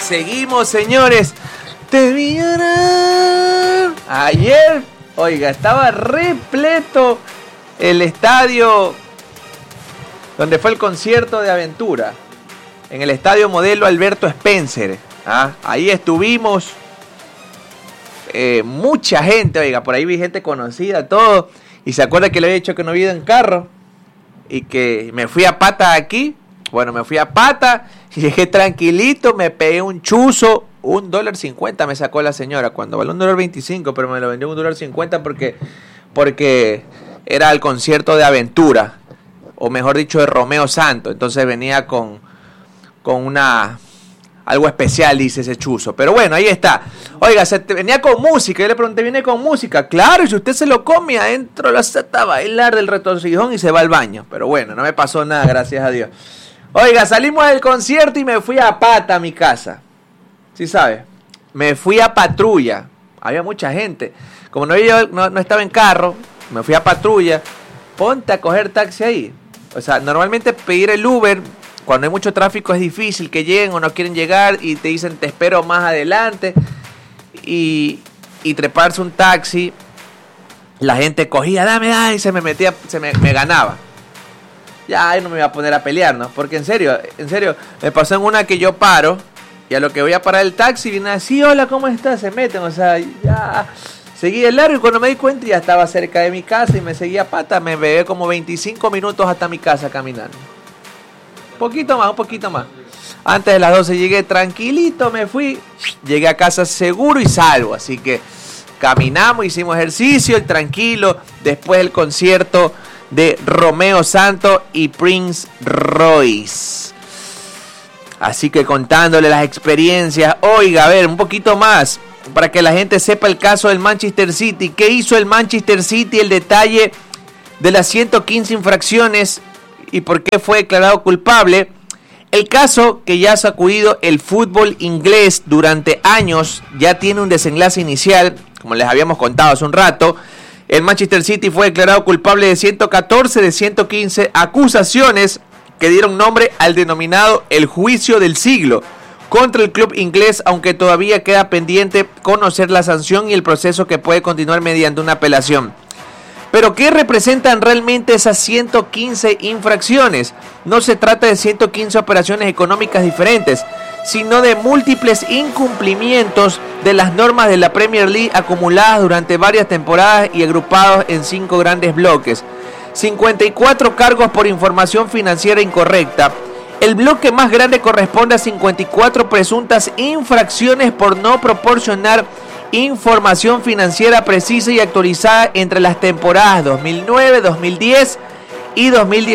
Seguimos, señores. Te vi llorar. Ayer, oiga, estaba repleto el estadio donde fue el concierto de Aventura, en el estadio modelo Alberto Spencer. Ahí estuvimos. Mucha gente, oiga, por ahí vi gente conocida, todo. Y se acuerda que le había dicho que no había ido en carro y que me fui a pata aquí. Bueno, me fui a pata, llegué tranquilito, me pegué un chuzo, $1.50 me sacó la señora, cuando vale $1.25, pero me lo vendió $1.50 porque era el concierto de Aventura, o mejor dicho de Romeo Santos. Entonces venía con algo especial, dice ese chuzo. Pero bueno, ahí está. Oiga, venía con música. Yo le pregunté, ¿viene con música? Claro, y si usted se lo come adentro, lo hace a bailar del retorcijón y se va al baño. Pero bueno, no me pasó nada, gracias a Dios. Oiga, salimos del concierto y me fui a pata a mi casa. ¿Sí sabe? Me fui a patrulla. Había mucha gente. Como no estaba en carro, me fui a patrulla. Ponte a coger taxi ahí. O sea, normalmente pedir el Uber, cuando hay mucho tráfico, es difícil que lleguen o no quieren llegar y te dicen te espero más adelante. Y treparse un taxi, la gente cogía, dame, y se me metía, me ganaba. Ya, ahí no me iba a poner a pelear, ¿no? Porque en serio, me pasó en una que yo paro y a lo que voy a parar el taxi viene así, hola, ¿cómo estás? Se meten, o sea, ya seguí de largo y cuando me di cuenta ya estaba cerca de mi casa y me seguía a pata, me bebé como 25 minutos hasta mi casa caminando. Un poquito más. Antes de las 12 llegué tranquilito, me fui, llegué a casa seguro y salvo, así que caminamos, hicimos ejercicio, tranquilo, después del concierto de Romeo Santos y Prince Royce. Así que contándole las experiencias. Oiga, a ver, un poquito más para que la gente sepa el caso del Manchester City. ¿Qué hizo el Manchester City? El detalle de las 115 infracciones y por qué fue declarado culpable. El caso, que ya ha sacudido el fútbol inglés durante años, ya tiene un desenlace inicial, como les habíamos contado hace un rato. El Manchester City fue declarado culpable de 114 de 115 acusaciones que dieron nombre al denominado el juicio del siglo contra el club inglés, aunque todavía queda pendiente conocer la sanción y el proceso que puede continuar mediante una apelación. Pero ¿qué representan realmente esas 115 infracciones? No se trata de 115 operaciones económicas diferentes, sino de múltiples incumplimientos de las normas de la Premier League acumuladas durante varias temporadas y agrupados en 5 grandes bloques. 54 cargos por información financiera incorrecta. El bloque más grande corresponde a 54 presuntas infracciones por no proporcionar información financiera precisa y actualizada entre las temporadas 2009, 2010 y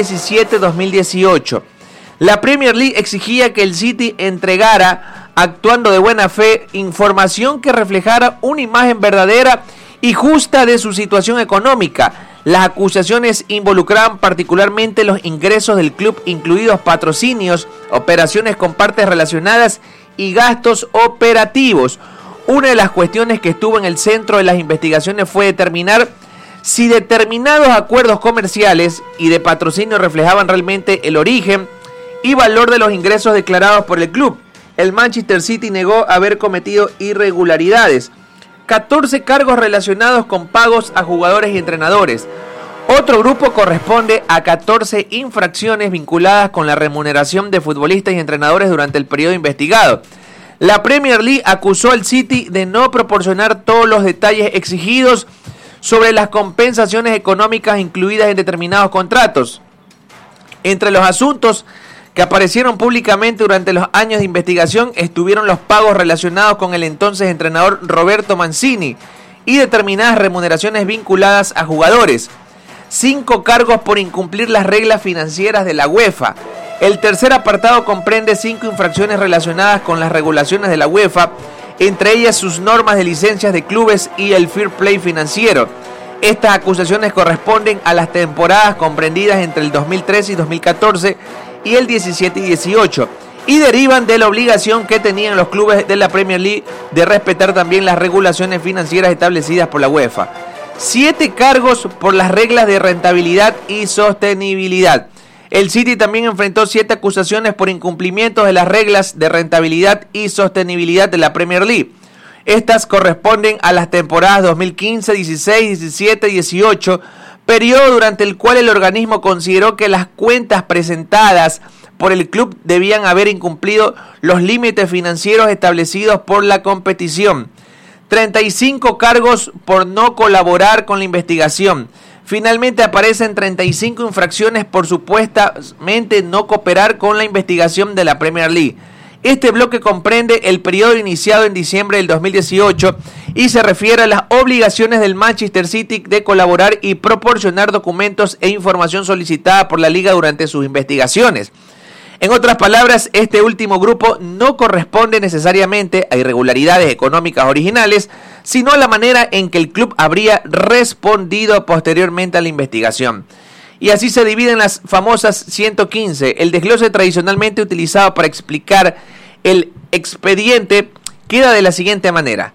2017-2018. La Premier League exigía que el City entregara, actuando de buena fe, información que reflejara una imagen verdadera y justa de su situación económica. Las acusaciones involucraban particularmente los ingresos del club, incluidos patrocinios, operaciones con partes relacionadas y gastos operativos. Una de las cuestiones que estuvo en el centro de las investigaciones fue determinar si determinados acuerdos comerciales y de patrocinio reflejaban realmente el origen y valor de los ingresos declarados por el club. El Manchester City negó haber cometido irregularidades. 14 cargos relacionados con pagos a jugadores y entrenadores. Otro grupo corresponde a 14 infracciones vinculadas con la remuneración de futbolistas y entrenadores durante el periodo investigado. La Premier League acusó al City de no proporcionar todos los detalles exigidos sobre las compensaciones económicas incluidas en determinados contratos. Entre los asuntos que aparecieron públicamente durante los años de investigación estuvieron los pagos relacionados con el entonces entrenador Roberto Mancini y determinadas remuneraciones vinculadas a jugadores. 5 cargos por incumplir las reglas financieras de la UEFA. El tercer apartado comprende 5 infracciones relacionadas con las regulaciones de la UEFA, entre ellas sus normas de licencias de clubes y el fair play financiero. Estas acusaciones corresponden a las temporadas comprendidas entre el 2013 y 2014 y el 17 y 18, y derivan de la obligación que tenían los clubes de la Premier League de respetar también las regulaciones financieras establecidas por la UEFA. 7 cargos por las reglas de rentabilidad y sostenibilidad. El City también enfrentó 7 acusaciones por incumplimientos de las reglas de rentabilidad y sostenibilidad de la Premier League. Estas corresponden a las temporadas 2015, 16, 17 y 18, periodo durante el cual el organismo consideró que las cuentas presentadas por el club debían haber incumplido los límites financieros establecidos por la competición. 35 cargos por no colaborar con la investigación. Finalmente aparecen 35 infracciones por supuestamente no cooperar con la investigación de la Premier League. Este bloque comprende el periodo iniciado en diciembre del 2018 y se refiere a las obligaciones del Manchester City de colaborar y proporcionar documentos e información solicitada por la liga durante sus investigaciones. En otras palabras, este último grupo no corresponde necesariamente a irregularidades económicas originales, sino a la manera en que el club habría respondido posteriormente a la investigación. Y así se dividen las famosas 115. El desglose tradicionalmente utilizado para explicar el expediente queda de la siguiente manera: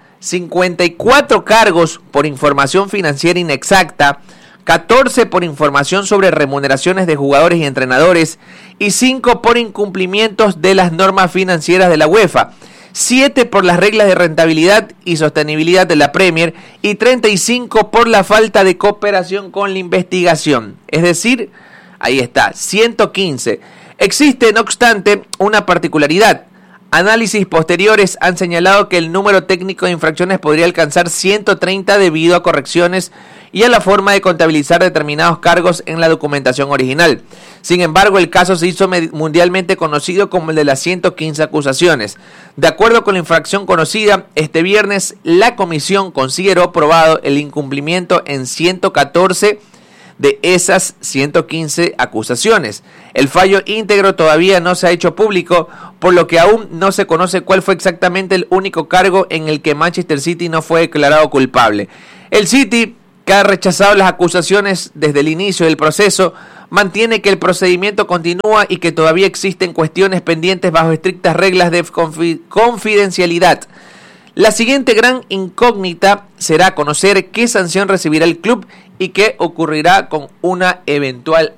54 cargos por información financiera inexacta, 14 por información sobre remuneraciones de jugadores y entrenadores y 5 por incumplimientos de las normas financieras de la UEFA, 7 por las reglas de rentabilidad y sostenibilidad de la Premier y 35 por la falta de cooperación con la investigación. Es decir, ahí está, 115. Existe, no obstante, una particularidad. Análisis posteriores han señalado que el número técnico de infracciones podría alcanzar 130 debido a correcciones y a la forma de contabilizar determinados cargos en la documentación original. Sin embargo, el caso se hizo mundialmente conocido como el de las 115 acusaciones. De acuerdo con la infracción conocida, este viernes la comisión consideró probado el incumplimiento en 114 de esas 115 acusaciones. El fallo íntegro todavía no se ha hecho público, por lo que aún no se conoce cuál fue exactamente el único cargo en el que Manchester City no fue declarado culpable. El City, que ha rechazado las acusaciones desde el inicio del proceso, mantiene que el procedimiento continúa y que todavía existen cuestiones pendientes bajo estrictas reglas de confidencialidad. La siguiente gran incógnita será conocer qué sanción recibirá el club y qué ocurrirá con una eventual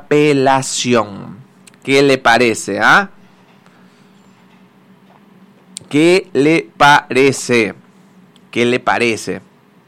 apelación. ¿Qué le parece? ¿Qué le parece? ¿Qué le parece?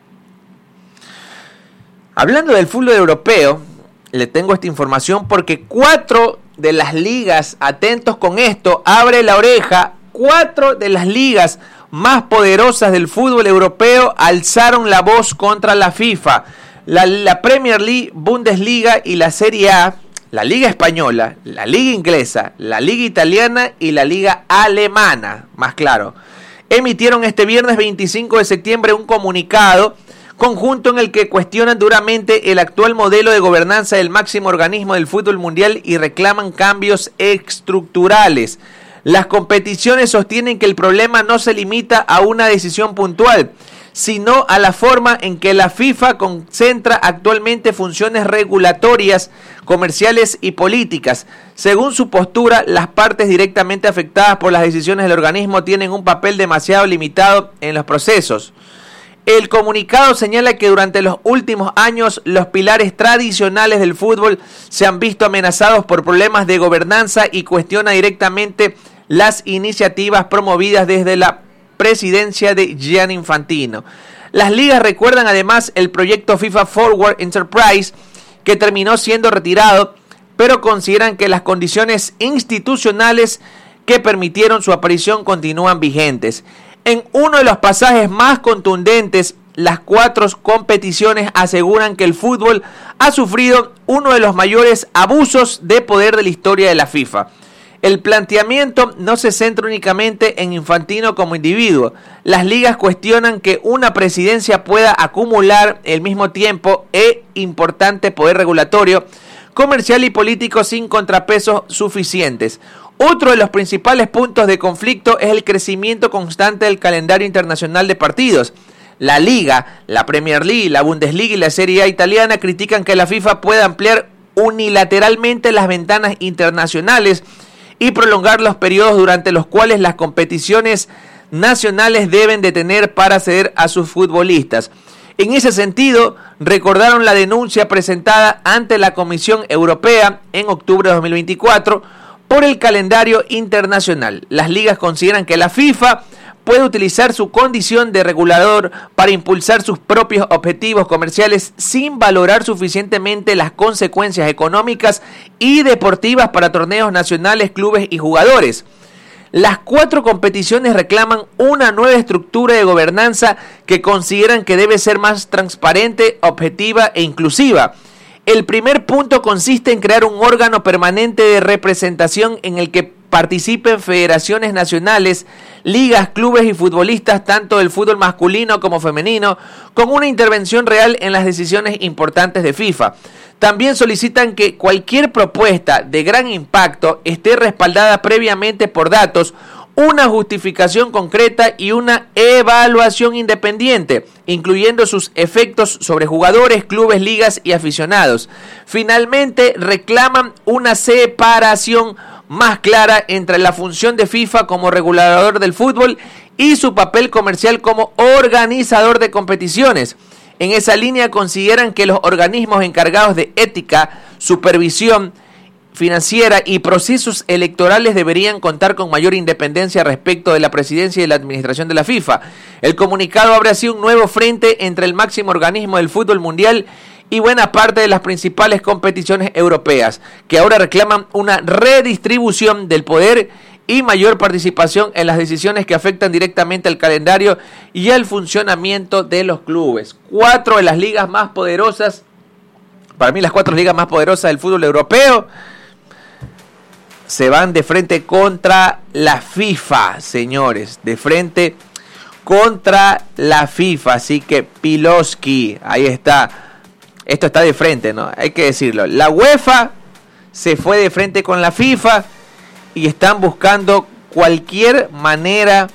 Hablando del fútbol europeo, le tengo esta información porque 4 de las ligas, atentos con esto, abre la oreja, 4 de las ligas más poderosas del fútbol europeo alzaron la voz contra la FIFA. La Premier League, Bundesliga y la Serie A, la Liga Española, la Liga Inglesa, la Liga Italiana y la Liga Alemana, más claro, emitieron este viernes 25 de septiembre un comunicado conjunto en el que cuestionan duramente el actual modelo de gobernanza del máximo organismo del fútbol mundial y reclaman cambios estructurales. Las competiciones sostienen que el problema no se limita a una decisión puntual, sino a la forma en que la FIFA concentra actualmente funciones regulatorias, comerciales y políticas. Según su postura, las partes directamente afectadas por las decisiones del organismo tienen un papel demasiado limitado en los procesos. El comunicado señala que durante los últimos años los pilares tradicionales del fútbol se han visto amenazados por problemas de gobernanza y cuestiona directamente las iniciativas promovidas desde la presidencia de Gianni Infantino. Las ligas recuerdan además el proyecto FIFA Forward Enterprise, que terminó siendo retirado, pero consideran que las condiciones institucionales que permitieron su aparición continúan vigentes. En uno de los pasajes más contundentes, las 4 competiciones aseguran que el fútbol ha sufrido uno de los mayores abusos de poder de la historia de la FIFA. El planteamiento no se centra únicamente en Infantino como individuo. Las ligas cuestionan que una presidencia pueda acumular al mismo tiempo importante poder regulatorio, comercial y político sin contrapesos suficientes. Otro de los principales puntos de conflicto es el crecimiento constante del calendario internacional de partidos. La Liga, la Premier League, la Bundesliga y la Serie A italiana critican que la FIFA pueda ampliar unilateralmente las ventanas internacionales y prolongar los periodos durante los cuales las competiciones nacionales deben detener para ceder a sus futbolistas. En ese sentido, recordaron la denuncia presentada ante la Comisión Europea en octubre de 2024 por el calendario internacional. Las ligas consideran que la FIFA puede utilizar su condición de regulador para impulsar sus propios objetivos comerciales sin valorar suficientemente las consecuencias económicas y deportivas para torneos nacionales, clubes y jugadores. Las 4 competiciones reclaman una nueva estructura de gobernanza que consideran que debe ser más transparente, objetiva e inclusiva. El primer punto consiste en crear un órgano permanente de representación en el que participen federaciones nacionales, ligas, clubes y futbolistas, tanto del fútbol masculino como femenino, con una intervención real en las decisiones importantes de FIFA. También solicitan que cualquier propuesta de gran impacto esté respaldada previamente por datos, una justificación concreta y una evaluación independiente, incluyendo sus efectos sobre jugadores, clubes, ligas y aficionados. Finalmente, reclaman una separación más clara entre la función de FIFA como regulador del fútbol y su papel comercial como organizador de competiciones. En esa línea consideran que los organismos encargados de ética, supervisión financiera y procesos electorales deberían contar con mayor independencia respecto de la presidencia y la administración de la FIFA. El comunicado abre así un nuevo frente entre el máximo organismo del fútbol mundial y buena parte de las principales competiciones europeas, que ahora reclaman una redistribución del poder y mayor participación en las decisiones que afectan directamente al calendario y al funcionamiento de los clubes. 4 de las ligas más poderosas, para mí las 4 ligas más poderosas del fútbol europeo, se van de frente contra la FIFA, señores, de frente contra la FIFA. Así que Piloski, ahí está. Esto está de frente, ¿no? Hay que decirlo. La UEFA se fue de frente con la FIFA y están buscando cualquier manera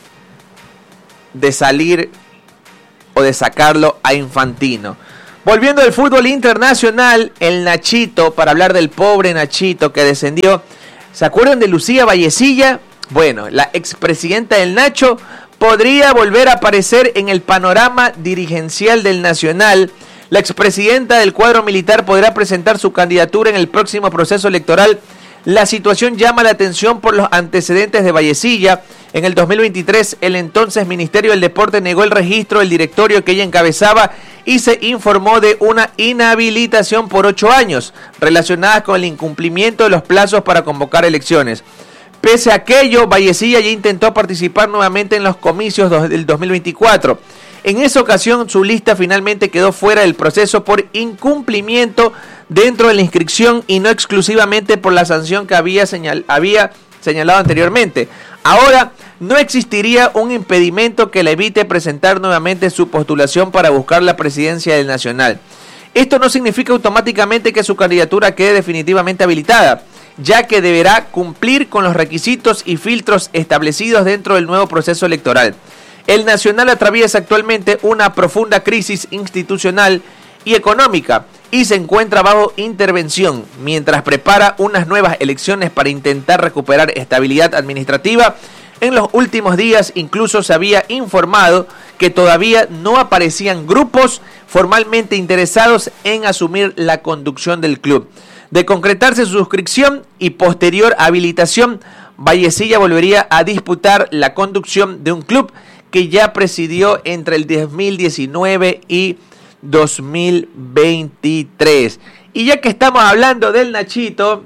de salir o de sacarlo a Infantino. Volviendo al fútbol internacional, el Nachito, para hablar del pobre Nachito que descendió. ¿Se acuerdan de Lucía Vallecilla? Bueno, la expresidenta del Nacho podría volver a aparecer en el panorama dirigencial del Nacional. La expresidenta del cuadro militar podrá presentar su candidatura en el próximo proceso electoral. La situación llama la atención por los antecedentes de Vallecilla. En el 2023, el entonces Ministerio del Deporte negó el registro del directorio que ella encabezaba y se informó de una inhabilitación por 8 años, relacionadas con el incumplimiento de los plazos para convocar elecciones. Pese a aquello, Vallecilla ya intentó participar nuevamente en los comicios del 2024. En esa ocasión, su lista finalmente quedó fuera del proceso por incumplimiento dentro de la inscripción y no exclusivamente por la sanción que había señalado anteriormente. Ahora, no existiría un impedimento que le evite presentar nuevamente su postulación para buscar la presidencia del Nacional. Esto no significa automáticamente que su candidatura quede definitivamente habilitada, ya que deberá cumplir con los requisitos y filtros establecidos dentro del nuevo proceso electoral. El Nacional atraviesa actualmente una profunda crisis institucional y económica y se encuentra bajo intervención mientras prepara unas nuevas elecciones para intentar recuperar estabilidad administrativa. En los últimos días incluso se había informado que todavía no aparecían grupos formalmente interesados en asumir la conducción del club. De concretarse su suscripción y posterior habilitación, Vallecilla volvería a disputar la conducción de un club que ya presidió entre el 2019 y 2023. Y ya que estamos hablando del Nachito,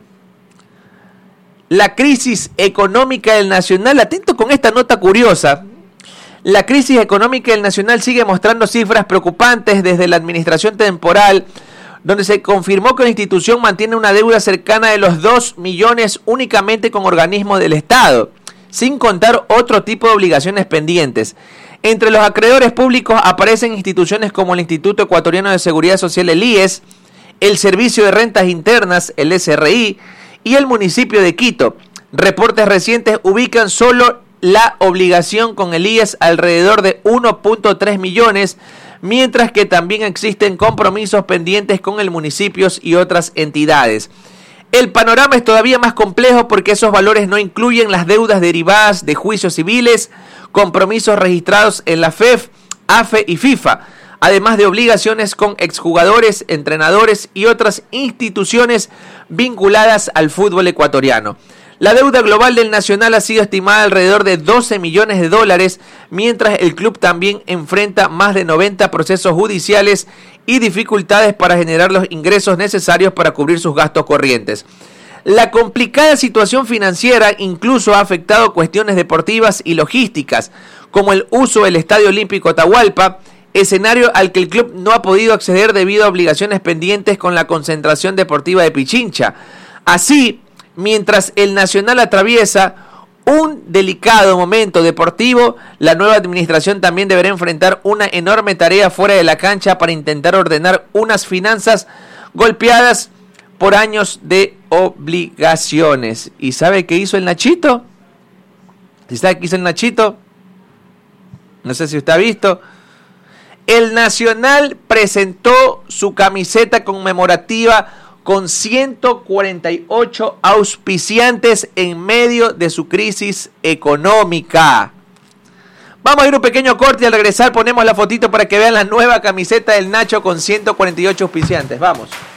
la crisis económica del Nacional, atento con esta nota curiosa, la crisis económica del Nacional sigue mostrando cifras preocupantes desde la administración temporal, donde se confirmó que la institución mantiene una deuda cercana de los 2 millones únicamente con organismos del Estado, sin contar otro tipo de obligaciones pendientes. Entre los acreedores públicos aparecen instituciones como el Instituto Ecuatoriano de Seguridad Social, el IES, el Servicio de Rentas Internas, el SRI, y el municipio de Quito. Reportes recientes ubican solo la obligación con el IES alrededor de 1.3 millones, mientras que también existen compromisos pendientes con el municipios y otras entidades. El panorama es todavía más complejo porque esos valores no incluyen las deudas derivadas de juicios civiles, compromisos registrados en la FEF, AFE y FIFA. además de obligaciones con exjugadores, entrenadores y otras instituciones vinculadas al fútbol ecuatoriano. La deuda global del Nacional ha sido estimada alrededor de 12 millones de dólares, mientras el club también enfrenta más de 90 procesos judiciales y dificultades para generar los ingresos necesarios para cubrir sus gastos corrientes. La complicada situación financiera incluso ha afectado cuestiones deportivas y logísticas, como el uso del Estadio Olímpico Atahualpa, escenario al que el club no ha podido acceder debido a obligaciones pendientes con la concentración deportiva de Pichincha. Así, mientras el Nacional atraviesa un delicado momento deportivo, la nueva administración también deberá enfrentar una enorme tarea fuera de la cancha para intentar ordenar unas finanzas golpeadas por años de obligaciones. ¿Y sabe qué hizo el Nachito? ¿Y sabe qué hizo el Nachito? No sé si usted ha visto. El Nacional presentó su camiseta conmemorativa con 148 auspiciantes en medio de su crisis económica. Vamos a ir un pequeño corte y al regresar ponemos la fotito para que vean la nueva camiseta del Nacho con 148 auspiciantes. Vamos.